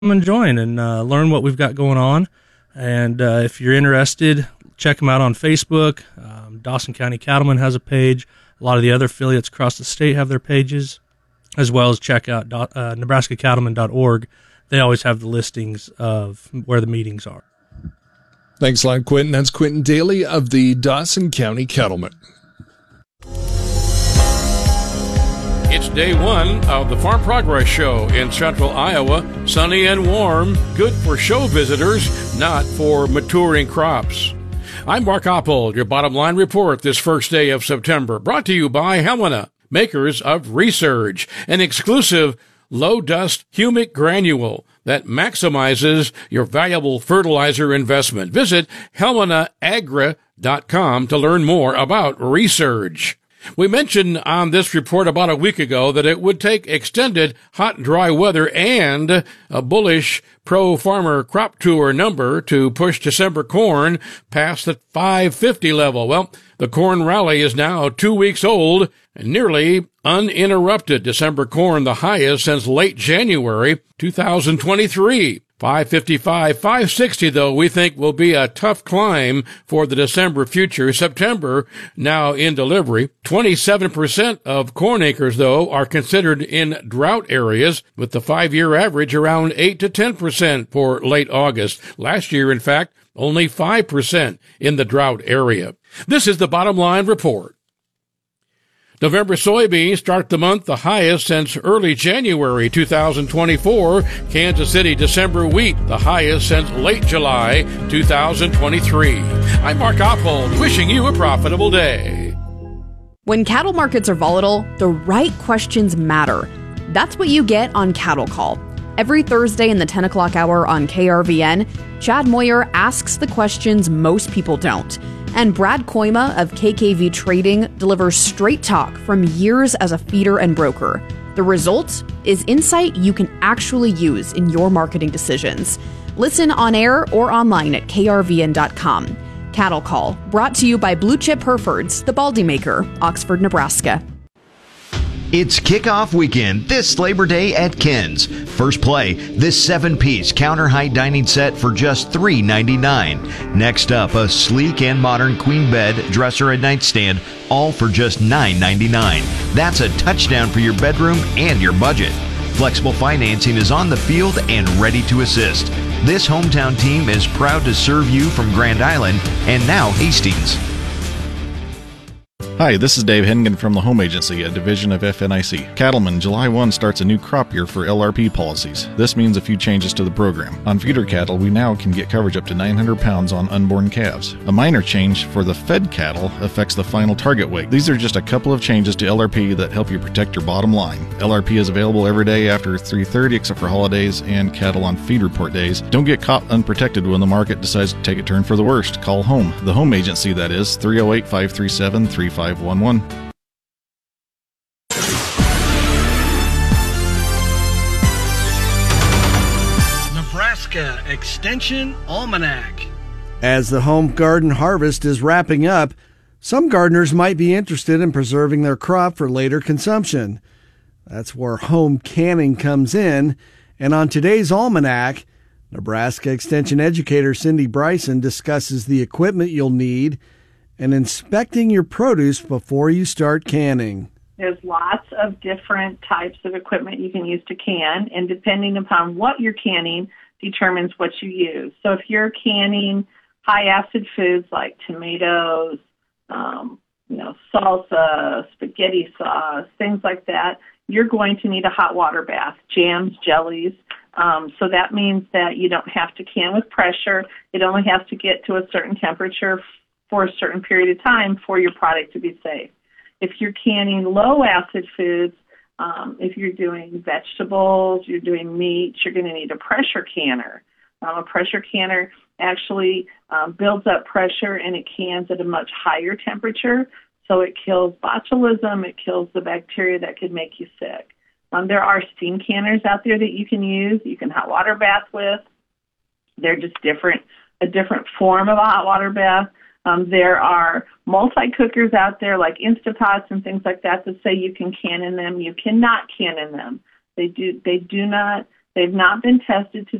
come and join and learn what we've got going on. And if you're interested, check them out on Facebook. Dawson County Cattlemen has a page. A lot of the other affiliates across the state have their pages, as well as check out NebraskaCattlemen.org. They always have the listings of where the meetings are. Thanks a lot, Quentin. That's Quentin Daly of the Dawson County Cattlemen. It's day one of the Farm Progress Show in central Iowa. Sunny and warm, good for show visitors, not for maturing crops. I'm Mark Oppold, your bottom line report this first day of September, brought to you by Helena, makers of Resurge, an exclusive low-dust humic granule that maximizes your valuable fertilizer investment. Visit helmenaagra.com to learn more about Resurge. We mentioned on this report about a week ago that it would take extended hot and dry weather and a bullish pro-farmer crop tour number to push December corn past the 550 level. Well, the corn rally is now 2 weeks old and nearly uninterrupted. December corn the highest since late January 2023. 555, 560, though, we think will be a tough climb for the December future. September now in delivery. 27% of corn acres, though, are considered in drought areas, with the 5-year average around 8 to 10% for late August. Last year, in fact, only 5% in the drought area. This is the Bottom Line Report. November soybeans start the month the highest since early January 2024. Kansas City December wheat the highest since late July 2023. I'm Mark Oppold, wishing you a profitable day. When cattle markets are volatile, the right questions matter. That's what you get on Cattle Call. Every Thursday in the 10 o'clock hour on KRVN, Chad Moyer asks the questions most people don't. And Brad Koima of KKV Trading delivers straight talk from years as a feeder and broker. The result is insight you can actually use in your marketing decisions. Listen on air or online at krvn.com. Cattle Call, brought to you by Blue Chip Herefords, the Baldy Maker, Oxford, Nebraska. It's kickoff weekend this Labor Day at Ken's. First play, this 7-piece counter height dining set for just $3.99. Next up, a sleek and modern queen bed, dresser, and nightstand, all for just $9.99. That's a touchdown for your bedroom and your budget. Flexible financing is on the field and ready to assist. This hometown team is proud to serve you from Grand Island and now Hastings. Hi, this is Dave Hennigan from the Home Agency, a division of FNIC. Cattlemen, July 1 starts a new crop year for LRP policies. This means a few changes to the program. On feeder cattle, we now can get coverage up to 900 pounds on unborn calves. A minor change for the fed cattle affects the final target weight. These are just a couple of changes to LRP that help you protect your bottom line. LRP is available every day after 3:30 except for holidays and cattle on feed report days. Don't get caught unprotected when the market decides to take a turn for the worst. Call home. The Home Agency, that is, 308-537-3511. Nebraska Extension Almanac. As the home garden harvest is wrapping up, some gardeners might be interested in preserving their crop for later consumption. That's where home canning comes in. And on today's Almanac, Nebraska Extension educator Cindy Bryson discusses the equipment you'll need and inspecting your produce before you start canning. There's lots of different types of equipment you can use to can, and depending upon what you're canning determines what you use. So if you're canning high-acid foods like tomatoes, salsa, spaghetti sauce, things like that, you're going to need a hot water bath, jams, jellies. So that means that you don't have to can with pressure. It only has to get to a certain temperature for a certain period of time for your product to be safe. If you're canning low-acid foods, if you're doing vegetables, you're doing meat, you're going to need a pressure canner. A pressure canner actually builds up pressure and it cans at a much higher temperature, so it kills botulism, it kills the bacteria that could make you sick. There are steam canners out there that you can use, you can hot water bath with. They're just a different form of a hot water bath. There are multi-cookers out there like Instapots and things like that that say you can can in them. You cannot can in them. They do not They've not been tested to